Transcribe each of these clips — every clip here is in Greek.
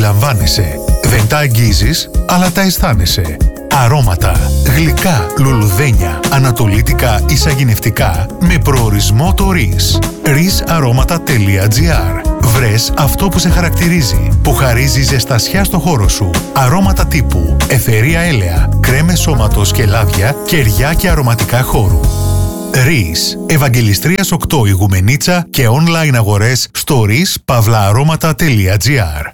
αντιλαμβάνεσαι. Δεν τα αγγίζεις, αλλά τα αισθάνεσαι. Αρώματα, γλυκά, λουλουδένια, ανατολίτικα ή σαγηνευτικά με προορισμό το RIS. risaroματα.gr. Βρες αυτό που σε χαρακτηρίζει, που χαρίζει ζεστασιά στο χώρο σου. Αρώματα τύπου αιθερία έλαια, κρέμες σώματος και λάδια, κεριά και αρωματικά χώρου. RIS. Ευαγγελιστρίας 8 Ιγουμενίτσα και online αγορές στο rispavlaaroματα.gr.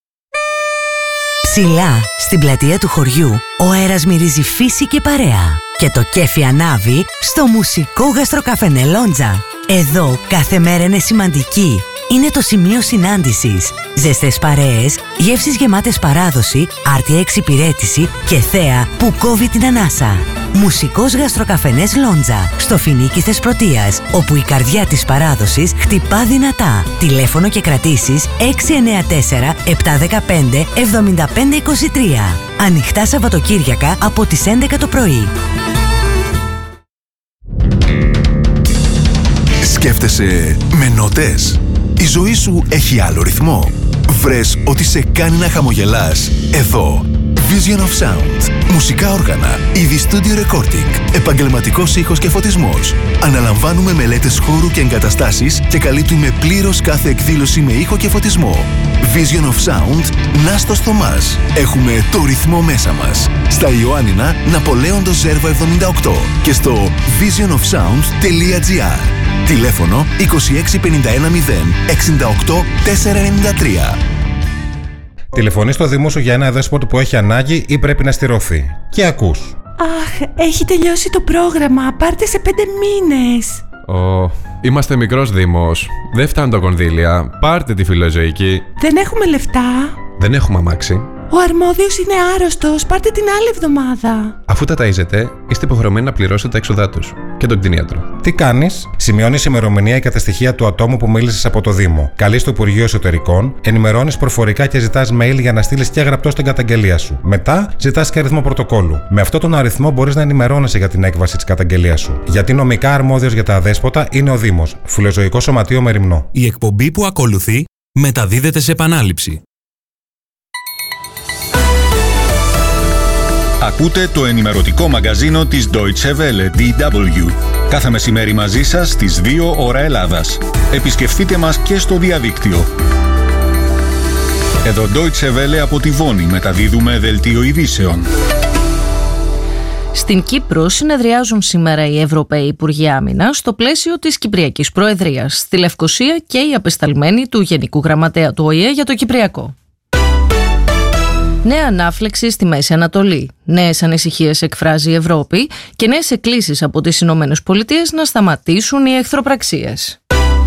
Ψηλά, στην πλατεία του χωριού, ο αέρας μυρίζει φύση και παρέα. Και το κέφι ανάβει στο μουσικό γαστροκαφενέ Λόντζα. Εδώ κάθε μέρα είναι σημαντική. Είναι το σημείο συνάντησης. Ζεστές παρέες, γεύσεις γεμάτες παράδοση, άρτια εξυπηρέτηση και θέα που κόβει την ανάσα. Μουσικός γαστροκαφενές Λόντζα, στο Φινίκι Θεσπρωτείας, όπου η καρδιά της παράδοσης χτυπά δυνατά. Τηλέφωνο και κρατήσεις 694 715 7523. Ανοιχτά Σαββατοκύριακα από τις 11 το πρωί. Σκέφτεσαι με νότες? Η ζωή σου έχει άλλο ρυθμό. Βρες ότι σε κάνει να χαμογελάς. Εδώ. Vision of Sound. Μουσικά όργανα. Είδη studio recording. Επαγγελματικός ήχος και φωτισμός. Αναλαμβάνουμε μελέτες χώρου και εγκαταστάσεις και καλύπτουμε πλήρως κάθε εκδήλωση με ήχο και φωτισμό. Vision of Sound. Νάστος Θωμάς. Έχουμε το ρυθμό μέσα μας. Στα Ιωάννινα, Ναπολέοντος Ζέρβα 78 και στο visionofsound.gr. Τηλέφωνο 26510 68 493. Τηλεφωνείς στο Δήμο σου για ένα δέσποτο που έχει ανάγκη ή πρέπει να στηρωθεί. Και ακούς. Αχ, έχει τελειώσει το πρόγραμμα. Πάρτε σε 5 μήνες. Είμαστε μικρός Δήμος. Δεν φτάνουν τα κονδύλια. Πάρτε τη φιλοζωική. Δεν έχουμε λεφτά. Δεν έχουμε αμάξι. Ο αρμόδιος είναι άρρωστος. Πάρτε την άλλη εβδομάδα. Αφού τα ταΐζετε, είστε υποχρεωμένοι να πληρώσετε τα έξοδά τους και τον κτηνίατρο. Τι κάνεις? Σημειώνεις ημερομηνία και τα στοιχεία του ατόμου που μίλησες από το Δήμο. Καλείς το Υπουργείο Εσωτερικών, ενημερώνεις προφορικά και ζητάς mail για να στείλεις και γραπτό στην καταγγελία σου. Μετά ζητάς και αριθμό πρωτοκόλλου. Με αυτόν τον αριθμό μπορείς να ενημερώνεσαι για την έκβαση της καταγγελίας σου. Γιατί νομικά αρμόδιος για τα αδέσποτα είναι ο Δήμος. Φιλοζωικό Σωματείο Μεριμνό. Η εκπομπή που ακολουθεί μεταδίδεται σε επανάληψη. Ακούτε το ενημερωτικό μαγκαζίνο της Deutsche Welle, DW. Κάθε μεσημέρι μαζί σας στις 2 ώρα Ελλάδας. Επισκεφτείτε μας και στο διαδίκτυο. Εδώ Deutsche Welle από τη Βόνη μεταδίδουμε δελτίο ειδήσεων. Στην Κύπρο συνεδριάζουν σήμερα οι Ευρωπαίοι Υπουργοί Άμυνας στο πλαίσιο της Κυπριακής Προεδρίας. Στη Λευκοσία και οι απεσταλμένοι του Γενικού Γραμματέα του ΟΗΕ για το Κυπριακό. Νέα ανάφλεξη στη Μέση Ανατολή. Νέες ανησυχίες εκφράζει η Ευρώπη και νέες εκκλήσεις από τις Ηνωμένες Πολιτείες να σταματήσουν οι εχθροπραξίες.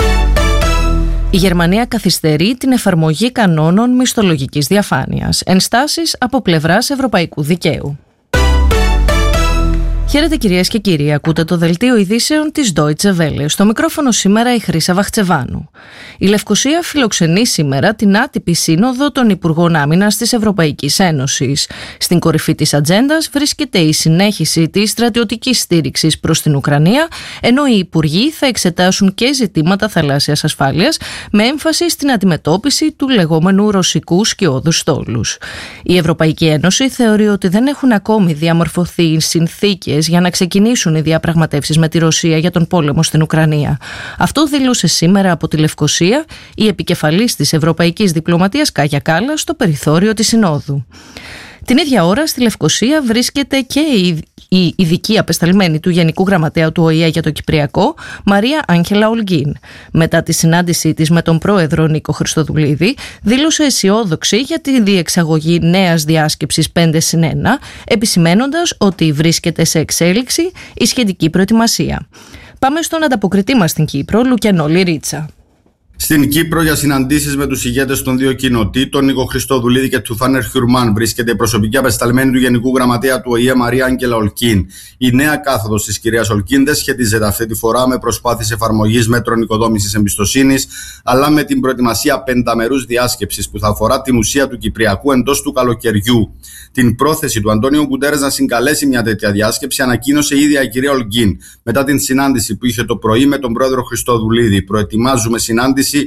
Η Γερμανία καθυστερεί την εφαρμογή κανόνων μισθολογικής διαφάνειας. Ενστάσεις από πλευράς ευρωπαϊκού δικαίου. Χαίρετε κυρίες και κύριοι, ακούτε το δελτίο ειδήσεων της Deutsche Welle. Στο μικρόφωνο σήμερα η Χρύσα Βαχτσεβάνου. Η Λευκοσία φιλοξενεί σήμερα την άτυπη σύνοδο των Υπουργών Άμυνας της Ευρωπαϊκής Ένωσης. Στην κορυφή της ατζέντας βρίσκεται η συνέχιση της στρατιωτικής στήριξης προς την Ουκρανία, ενώ οι Υπουργοί θα εξετάσουν και ζητήματα θαλάσσιας ασφάλειας με έμφαση στην αντιμετώπιση του λεγόμενου ρωσικού σκιώδου στόλους. Η Ευρωπαϊκή Ένωση θεωρεί ότι δεν έχουν ακόμη διαμορφωθεί συνθήκες για να ξεκινήσουν οι διαπραγματεύσεις με τη Ρωσία για τον πόλεμο στην Ουκρανία. Αυτό δήλωσε σήμερα από τη Λευκοσία η επικεφαλής της Ευρωπαϊκής Διπλωματίας Κάγια Κάλλας στο περιθώριο της Συνόδου. Την ίδια ώρα στη Λευκοσία βρίσκεται και η ειδική απεσταλμένη του Γενικού Γραμματέα του ΟΗΕ για το Κυπριακό, Μαρία Άγγελα Ολγκίν. Μετά τη συνάντησή της με τον πρόεδρο Νίκο Χριστοδουλίδη, δήλωσε αισιόδοξη για τη διεξαγωγή νέας διάσκεψης 5+1, επισημένοντας ότι βρίσκεται σε εξέλιξη η σχετική προετοιμασία. Πάμε στον ανταποκριτή μας στην Κύπρο, Λουκιανό Λυρίτσα. Στην Κύπρο, για συναντήσεις με τους ηγέτες των δύο κοινοτήτων, Νίκο Χριστοδουλίδη και Τουφάνερ Χιουρμάν, βρίσκεται η προσωπική απεσταλμένη του Γενικού Γραμματέα του ΟΗΕ, Μαρία Άγγελα Ολγκίν. Η νέα κάθοδος της κυρίας Ολγκίν δεν σχετίζεται αυτή τη φορά με προσπάθειες εφαρμογής μέτρων οικοδόμησης εμπιστοσύνης, αλλά με την προετοιμασία πενταμερούς διάσκεψης που θα αφορά την ουσία του Κυπριακού εντός του καλοκαιριού. Την πρόθεση του Αντώνιο Γκουντέρες να συγκαλέσει μια τέτοια διάσκεψη ανακοίνωσε η ίδια η κυρία Ολγκίν μετά την συνάντηση που είχε το πρωί με τον πρόεδρο Χριστοδουλίδη. Προετοιμάζουμε συνάντηση συνάντηση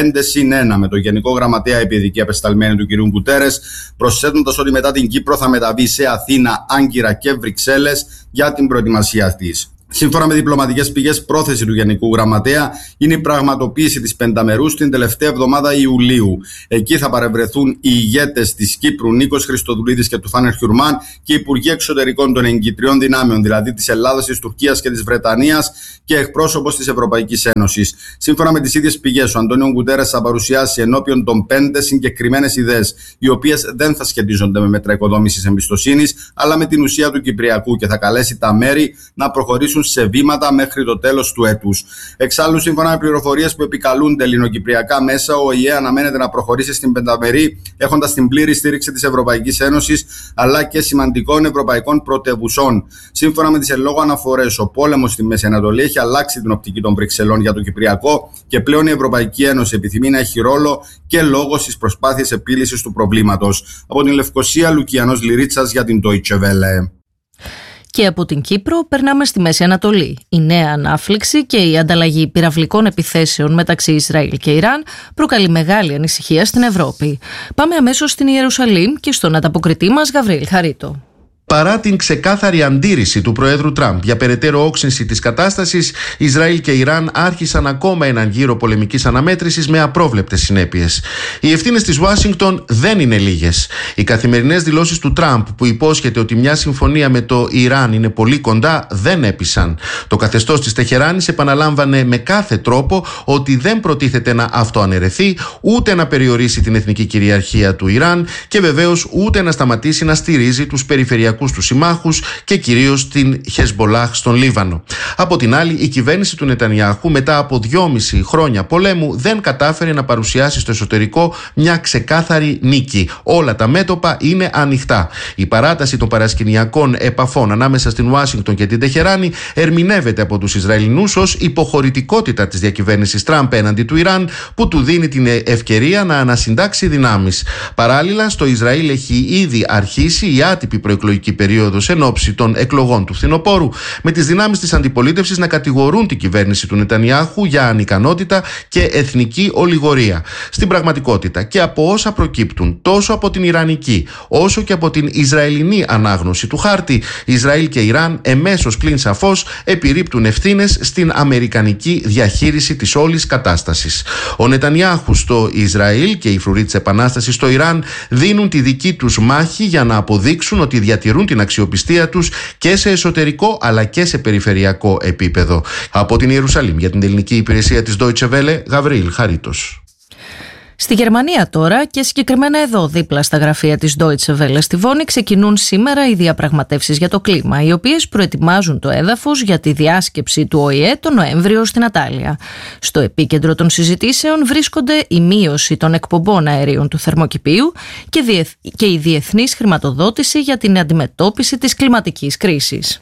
5+1 με τον Γενικό Γραμματέα Επιδική Απεσταλμένη του κ. Γκουτέρες, προσθέτοντας ότι μετά την Κύπρο θα μεταβεί σε Αθήνα, Άγκυρα και Βρυξέλλες για την προετοιμασία της. Σύμφωνα με διπλωματικές πηγές, πρόθεση του Γενικού Γραμματέα είναι η πραγματοποίηση της πενταμερούς την τελευταία εβδομάδα Ιουλίου. Εκεί θα παρευρεθούν οι ηγέτες της Κύπρου, Νίκος Χριστοδουλίδης και Τουφάνερ Χιουρμάν, και οι υπουργοί εξωτερικών των εγκυτριών δυνάμεων, δηλαδή της Ελλάδας, της Τουρκίας και της Βρετανίας, και εκπρόσωπος της Ευρωπαϊκής Ένωσης. Σύμφωνα με τις ίδιες πηγές, ο Αντώνιο Γκουτέρες θα παρουσιάσει ενώπιον των 5 συγκεκριμένες ιδέες, οι οποίες δεν θα σχετίζονται με μέτρα οικοδόμησης εμπιστοσύνης, αλλά με την ουσία του Κυπριακού, και θα καλέσει τα μέρη να προχωρήσουν σε βήματα μέχρι το τέλος του έτους. Εξάλλου, σύμφωνα με πληροφορίες που επικαλούνται ελληνοκυπριακά μέσα, ο ΟΗΕ αναμένεται να προχωρήσει στην πενταμερή, έχοντας την πλήρη στήριξη της Ευρωπαϊκής Ένωσης αλλά και σημαντικών ευρωπαϊκών πρωτευουσών. Σύμφωνα με τις εν λόγω αναφορές, ο πόλεμος στη Μέση Ανατολή έχει αλλάξει την οπτική των Βρυξελών για το Κυπριακό και πλέον η Ευρωπαϊκή Ένωση επιθυμεί να έχει ρόλο και λόγο στις προσπάθειες επίλυσης του προβλήματος. Από την Λευκοσία, Λουκιανός Λυρίτσας για την Deutsche Welle. Και από την Κύπρο περνάμε στη Μέση Ανατολή. Η νέα ανάφλεξη και η ανταλλαγή πυραυλικών επιθέσεων μεταξύ Ισραήλ και Ιράν προκαλεί μεγάλη ανησυχία στην Ευρώπη. Πάμε αμέσως στην Ιερουσαλήμ και στον ανταποκριτή μας Γαβρίλ Χαρίτο. Παρά την ξεκάθαρη αντίρρηση του Προέδρου Τραμπ για περαιτέρω όξυνση της κατάστασης, Ισραήλ και Ιράν άρχισαν ακόμα έναν γύρο πολεμικής αναμέτρησης με απρόβλεπτες συνέπειες. Οι ευθύνες της Ουάσιγκτον δεν είναι λίγες. Οι καθημερινές δηλώσεις του Τραμπ, που υπόσχεται ότι μια συμφωνία με το Ιράν είναι πολύ κοντά, δεν έπεισαν. Το καθεστώς της Τεχεράνης επαναλάμβανε με κάθε τρόπο ότι δεν προτίθεται να αυτοαναιρεθεί, ούτε να περιορίσει την εθνική κυριαρχία του Ιράν και βεβαίως ούτε να σταματήσει να στηρίζει τους περιφερειακούς τους συμμάχους και κυρίως την Χεσμπολάχ στον Λίβανο. Από την άλλη, η κυβέρνηση του Νετανιάχου μετά από 2,5 χρόνια πολέμου δεν κατάφερε να παρουσιάσει στο εσωτερικό μια ξεκάθαρη νίκη. Όλα τα μέτωπα είναι ανοιχτά. Η παράταση των παρασκηνιακών επαφών ανάμεσα στην Ουάσιγκτον και την Τεχεράνη ερμηνεύεται από τους Ισραηλινούς ως υποχωρητικότητα της διακυβέρνησης Τραμπ έναντι του Ιράν, που του δίνει την ευκαιρία να ανασυντάξει δυνάμεις. Παράλληλα, στο Ισραήλ έχει ήδη αρχίσει η άτυπη προεκλογική περίοδος εν ώψη των εκλογών του φθινοπόρου, με τις δυνάμεις της αντιπολίτευσης να κατηγορούν την κυβέρνηση του Νετανιάχου για ανικανότητα και εθνική ολιγορία. Στην πραγματικότητα, και από όσα προκύπτουν τόσο από την Ιρανική όσο και από την Ισραηλινή ανάγνωση του χάρτη, Ισραήλ και Ιράν εμέσως πλην σαφώς επιρρύπτουν ευθύνες στην αμερικανική διαχείριση της όλης κατάστασης. Ο Νετανιάχου στο Ισραήλ και οι φρουροί της Επανάστασης στο Ιράν δίνουν τη δική τους μάχη για να αποδείξουν ότι διατηρούν την αξιοπιστία τους και σε εσωτερικό αλλά και σε περιφερειακό επίπεδο. Από την Ιερουσαλήμ για την ελληνική υπηρεσία της Deutsche Welle, Γαβρίλ Χαρίτος. Στη Γερμανία τώρα, και συγκεκριμένα εδώ δίπλα στα γραφεία της Deutsche Welle στη Βόνη, ξεκινούν σήμερα οι διαπραγματεύσεις για το κλίμα, οι οποίες προετοιμάζουν το έδαφος για τη διάσκεψη του ΟΗΕ τον Νοέμβριο στην Ατάλια. Στο επίκεντρο των συζητήσεων βρίσκονται η μείωση των εκπομπών αερίων του θερμοκηπίου και η διεθνής χρηματοδότηση για την αντιμετώπιση της κλιματικής κρίσης.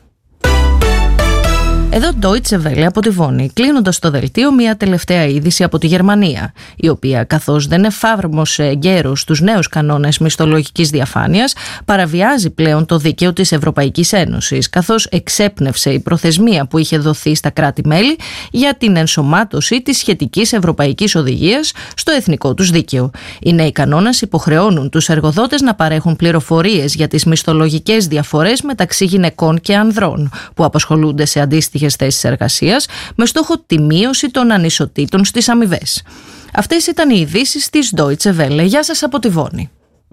Εδώ Deutsche Welle από τη Βόνη, κλείνοντας το δελτίο μια τελευταία είδηση από τη Γερμανία, η οποία, καθώς δεν εφάρμοσε εγκαίρως τους νέους κανόνες μισθολογικής διαφάνειας, παραβιάζει πλέον το δίκαιο της Ευρωπαϊκής Ένωσης, καθώς εξέπνευσε η προθεσμία που είχε δοθεί στα κράτη-μέλη για την ενσωμάτωση της σχετικής ευρωπαϊκής οδηγίας στο εθνικό τους δίκαιο. Οι νέοι κανόνες υποχρεώνουν τους εργοδότες να παρέχουν πληροφορίες για τις μισθολογικές διαφορές μεταξύ γυναικών και ανδρών που απασχολούνται σε αντίστοιχες θέσεις εργασίας, με στόχο τη μείωση των ανισοτήτων στις αμοιβές. Αυτές ήταν οι ειδήσεις της Deutsche Welle. Γεια σας από τη Βόνη.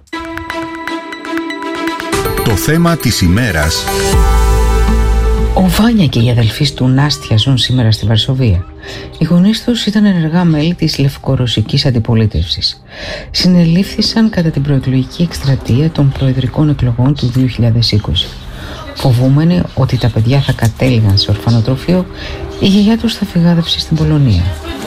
Το θέμα της ημέρας. Ο Βάνια και οι αδελφοί του Νάστια ζουν σήμερα στη Βαρσοβία. Οι γονείς τους ήταν ενεργά μέλη της λευκορωσικής αντιπολίτευσης. Συνελήφθησαν κατά την προεκλογική εκστρατεία των προεδρικών εκλογών του 2020. Φοβούμενοι ότι τα παιδιά θα κατέληγαν σε ορφανοτροφείο, η γιαγιά τους θα φυγάδευσε στην Πολωνία.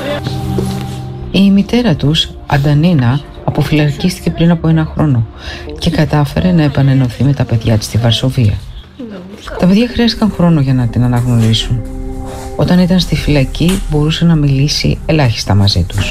Η μητέρα τους, Αντανίνα, αποφυλακίστηκε πριν από 1 χρόνο και κατάφερε να επανενωθεί με τα παιδιά της στη Βαρσοβία. Τα παιδιά χρειάστηκαν χρόνο για να την αναγνωρίσουν. Όταν ήταν στη φυλακή μπορούσε να μιλήσει ελάχιστα μαζί τους.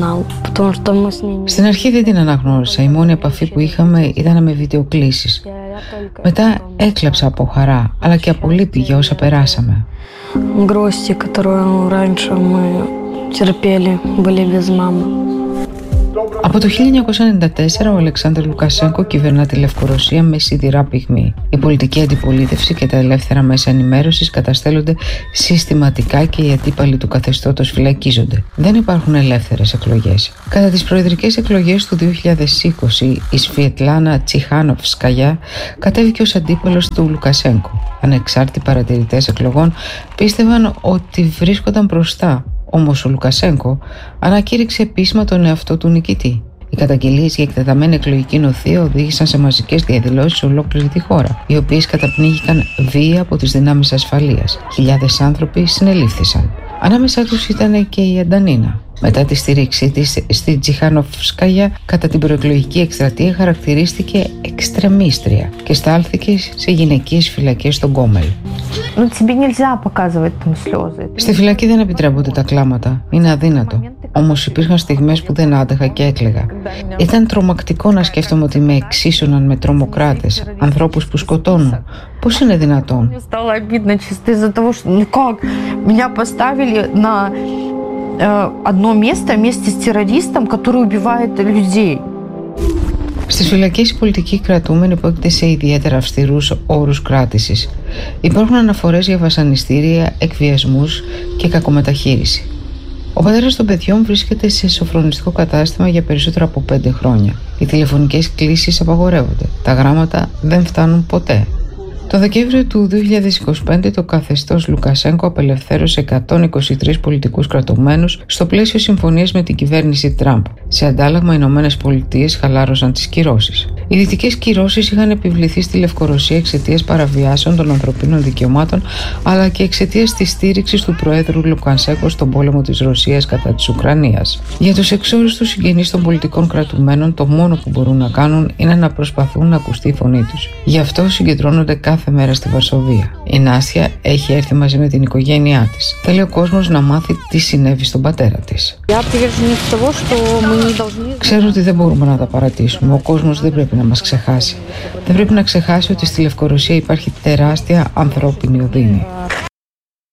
Στην αρχή δεν την αναγνώρισα. Η μόνη επαφή που είχαμε ήταν με βιντεοκλήσεις. Μετά έκλαψα από χαρά, αλλά και από λύπη για όσα περάσαμε. Грусти, которую раньше мы терпели, были без мамы. Από το 1994 ο Αλεξάνδρ Λουκασένκο κυβερνά τη Λευκορωσία με σιδηρά πυγμή. Η πολιτική αντιπολίτευση και τα ελεύθερα μέσα ενημέρωσης καταστέλλονται συστηματικά και οι αντίπαλοι του καθεστώτος φυλακίζονται. Δεν υπάρχουν ελεύθερες εκλογές. Κατά τις προεδρικές εκλογές του 2020, η Σβιετλάνα Τσιχάνοφσκαγιά κατέβηκε ως αντίπαλος του Λουκασένκο. Ανεξάρτητοι παρατηρητές εκλογών πίστευαν ότι βρίσκονταν μπροστά. Όμως ο Λουκασένκο ανακήρυξε επίσημα τον εαυτό του νικητή. Οι καταγγελίες για εκτεταμένη εκλογική νοθεία οδήγησαν σε μαζικές διαδηλώσεις σε ολόκληρη τη χώρα, οι οποίες καταπνίγηκαν βία από τις δυνάμεις ασφαλείας. Χιλιάδες άνθρωποι συνελήφθησαν. Ανάμεσά τους ήταν και η Αντανίνα. Μετά τη στήριξή της στη Τσιχάνοφσκαγιά, κατά την προεκλογική εκστρατεία χαρακτηρίστηκε εξτρεμίστρια και στάλθηκε σε γυναικείες φυλακές στον Γκόμελ. Στη φυλακή δεν επιτρέπονται τα κλάματα. Είναι αδύνατο. Όμως υπήρχαν στιγμές που δεν άντεχα και έκλαιγα. Ήταν τρομακτικό να σκέφτομαι ότι με εξίσωναν με τρομοκράτες, ανθρώπους που σκοτώνουν. Πώς είναι δυνατόν? Одно место вместе с террористом, который убивает людей. Στις φυλακές οι πολιτικοί κρατούμενοι υπόκειται σε ιδιαίτερα αυστηρούς όρους κράτησης. Υπάρχουν αναφορές για βασανιστήρια, εκβιασμούς και κακομεταχείριση. Ο πατέρας των παιδιών βρίσκεται σε σοφρονιστικό κατάστημα για περισσότερα από 5 χρόνια. Οι τηλεφωνικές κλήσεις απαγορεύονται. Τα γράμματα δεν φτάνουν ποτέ. Το Δεκέμβριο του 2025 το καθεστώς Λουκασένκο απελευθέρωσε 123 πολιτικούς κρατουμένους στο πλαίσιο συμφωνίας με την κυβέρνηση Τραμπ. Σε αντάλλαγμα, οι ΗΠΑ χαλάρωσαν τις κυρώσεις. Οι δυτικές κυρώσεις είχαν επιβληθεί στη Λευκορωσία εξαιτίας παραβιάσεων των ανθρωπίνων δικαιωμάτων, αλλά και εξαιτίας της στήριξης του Προέδρου Λουκασένκο στον πόλεμο της Ρωσίας κατά της Ουκρανίας. Για τους εξόριστους συγγενείς των πολιτικών κρατουμένων, το μόνο που μπορούν να κάνουν είναι να προσπαθούν να ακουστεί η φωνή τους. Γι' αυτό συγκεντρώνονται κάθε μέρα στη Βαρσοβία. Η Νάστια έχει έρθει μαζί με την οικογένειά της. Θέλει ο κόσμος να μάθει τι συνέβη στον πατέρα της. Ξέρω ότι δεν μπορούμε να τα παρατήσουμε. Ο κόσμος δεν πρέπει να μας ξεχάσει. Δεν πρέπει να ξεχάσει ότι στη Λευκορωσία υπάρχει τεράστια ανθρώπινη οδύνη.